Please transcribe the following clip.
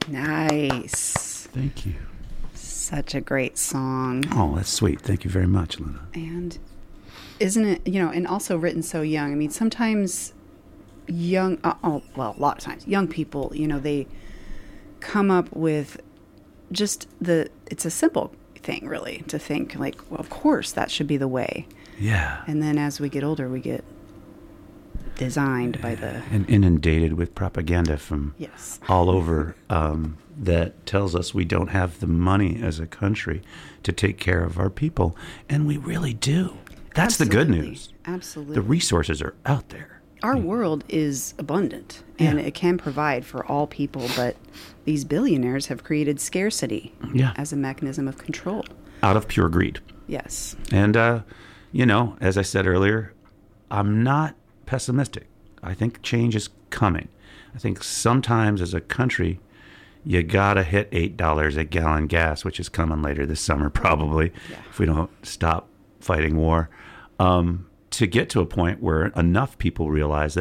Nice. Thank you. Such a great song. Oh, that's sweet. Thank you very much, Luna. And isn't it, and also written so young. I mean, sometimes a lot of times, young people, they come up with just it's a simple thing, really, to think like, well, of course, that should be the way. Yeah. And then as we get older, we get designed by the... And inundated with propaganda from all over that tells us we don't have the money as a country to take care of our people. And we really do. That's the good news. Absolutely. The resources are out there. Our world is abundant, and it can provide for all people, but these billionaires have created scarcity as a mechanism of control. Out of pure greed. Yes. And, as I said earlier, I'm not pessimistic. I think change is coming. I think sometimes as a country, you gotta hit $8 a gallon gas, which is coming later this summer probably, if we don't stop fighting war, to get to a point where enough people realize that